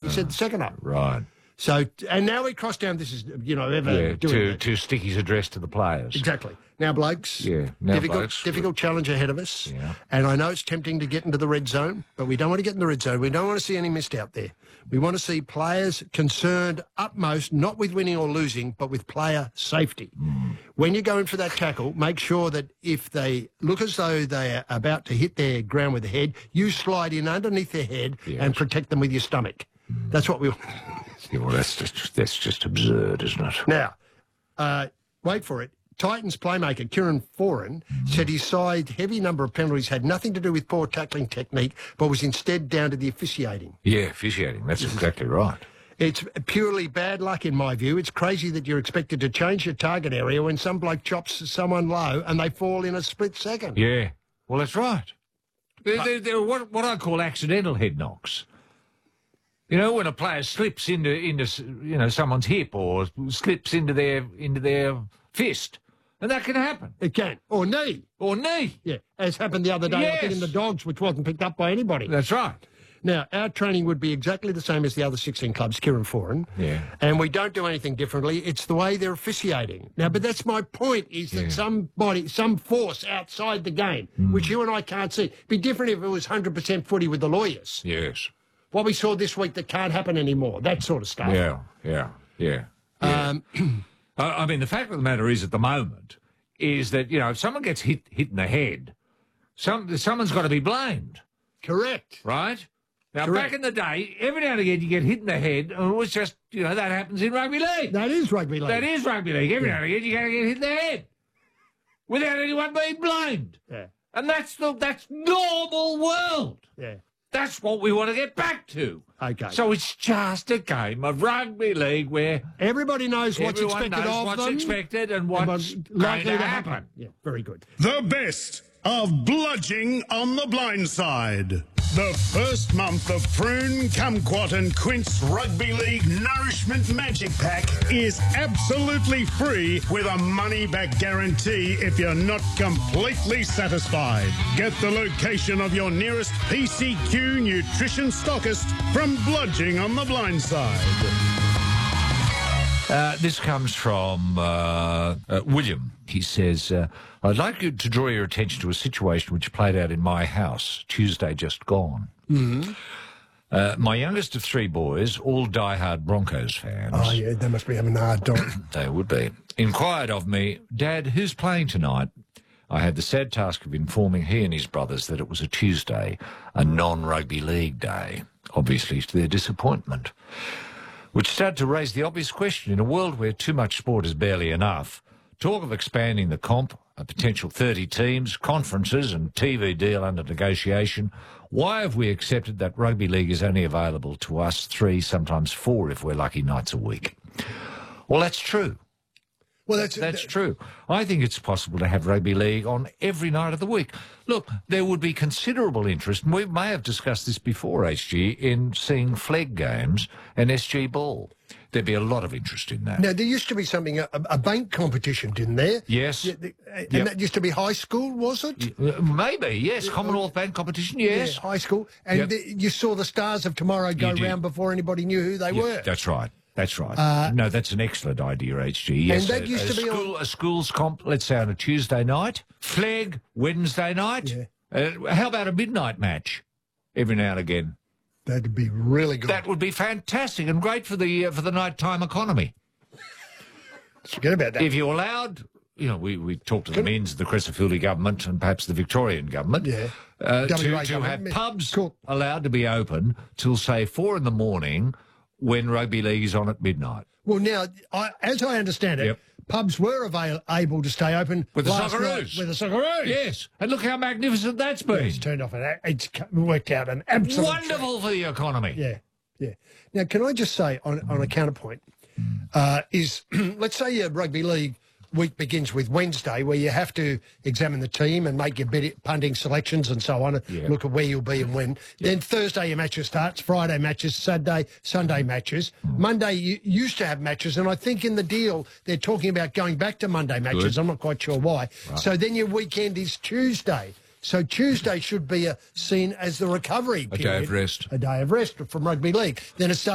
He said the second up. Right. So, and now we cross down, this is, ever doing to Sticky's address to the players. Exactly. Now, blokes, difficult challenge ahead of us. Yeah. And I know it's tempting to get into the red zone, but we don't want to get in the red zone. We don't want to see any missed out there. We want to see players concerned utmost, not with winning or losing, but with player safety. When you go in for that tackle, make sure that if they look as though they're about to hit their ground with the head, you slide in underneath their head and protect them with your stomach. That's what we want. Yeah, well, that's just absurd, isn't it? Now, wait for it. Titans playmaker Kieran Foran said his side's heavy number of penalties had nothing to do with poor tackling technique, but was instead down to the officiating. Yeah, officiating. That's exactly right. It's purely bad luck, in my view. It's crazy that you're expected to change your target area when some bloke chops someone low and they fall in a split second. Yeah, well, that's right. They're what I call accidental head knocks. You know, when a player slips into someone's hip or slips into their fist. And that can happen. It can. Or knee. Or knee. Yeah, as happened the other day, I think, in the Dogs, which wasn't picked up by anybody. That's right. Now, our training would be exactly the same as the other 16 clubs, Kieran Foran. Yeah. And we don't do anything differently. It's the way they're officiating. Now, but that's my point, is that some force outside the game, which you and I can't see. It'd be different if it was 100% footy with the lawyers. Yes. What we saw this week that can't happen anymore, that sort of stuff. Yeah. I mean, the fact of the matter is, at the moment, is that, if someone gets hit in the head, someone's got to be blamed. Correct. Right? Now, back in the day, every now and again you get hit in the head, and it was just, that happens in rugby league. That is rugby league. That is rugby league. Every now and again you're going to get hit in the head without anyone being blamed. Yeah. And that's normal world. Yeah. That's what we want to get back to. Okay. So it's just a game of rugby league where everybody knows what's expected of them. What's expected and what's likely to happen. Yeah, very good. The best of Bludging on the Blind Side. The first month of Prune, Kumquat and Quince Rugby League Nourishment Magic Pack is absolutely free with a money-back guarantee if you're not completely satisfied. Get the location of your nearest PCQ nutrition stockist from Bludging on the Blind Side. This comes from William. He says, I'd like you to draw your attention to a situation which played out in my house Tuesday just gone. Mm-hmm. My youngest of three boys, all diehard Broncos fans. Oh, yeah, they must be having a hard time. They would be. Inquired of me, Dad, who's playing tonight? I had the sad task of informing he and his brothers that it was a Tuesday, a non-rugby league day, obviously to their disappointment, which started to raise the obvious question. In a world where too much sport is barely enough, talk of expanding the comp, a potential 30 teams, conferences and TV deal under negotiation, why have we accepted that rugby league is only available to us 3, sometimes 4 if we're lucky nights a week? Well, that's true. Well, that's true. I think it's possible to have rugby league on every night of the week. Look, there would be considerable interest, and we may have discussed this before, HG, in seeing flag games and SG ball. There'd be a lot of interest in that. Now, there used to be something, a bank competition, didn't there? Yes. And that used to be high school, was it? Maybe, yes. Commonwealth Bank competition, yes. Yeah, high school. And you saw the Stars of Tomorrow go round before anybody knew who they were. That's right. That's right. No, that's an excellent idea, HG. Yes, and that used to be a school's comp, let's say on a Tuesday night, flag Wednesday night. Yeah. How about a midnight match every now and again? That'd be really good. That would be fantastic and great for the nighttime economy. Forget about that. If you allowed, we talked to the Means, the Crescent government and perhaps the Victorian government, to have pubs allowed to be open till, say, 4 in the morning when rugby league is on at midnight. Well, now, as I understand it, pubs were able to stay open with the Socceroos. With the Socceroos. Yes. And look how magnificent that's been. It's turned off. It's worked out an absolute wonderful for the economy. Yeah. Now, can I just say on a counterpoint, let's say your rugby league week begins with Wednesday, where you have to examine the team and make your punting selections and so on, and look at where you'll be and when. Then Thursday your matches starts, Friday matches, Saturday, Sunday matches. Monday you used to have matches, and I think in the deal they're talking about going back to Monday matches. I'm not quite sure why. Right. So then your weekend is Tuesday. So Tuesday should be seen as the recovery period. A day of rest. A day of rest from rugby league. Then it starts